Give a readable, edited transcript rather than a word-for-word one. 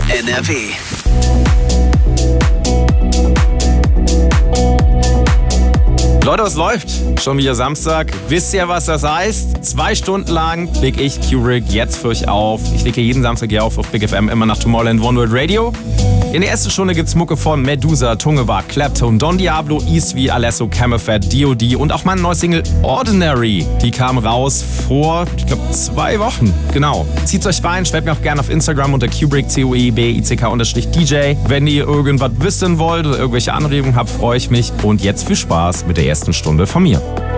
NRW. Leute, was läuft? Schon wieder Samstag. Wisst ihr, was das heißt? 2 Stunden lang leg ich Kubrick jetzt für euch auf. Ich lege jeden Samstag hier auf Big FM, immer nach Tomorrowland One World Radio. In der ersten Stunde gibt's Mucke von Medusa, Tungewa, Clapton, Don Diablo, Eastwie, Alesso, Camelphat, D.O.D. und auch meine neue Single Ordinary. Die kam raus vor, ich glaube, 2 Wochen. Genau. Zieht's euch rein, schreibt mir auch gerne auf Instagram unter Kubrick, CUEBICK_DJ. Wenn ihr irgendwas wissen wollt oder irgendwelche Anregungen habt, freue ich mich. Und jetzt viel Spaß mit der ersten Stunde von mir.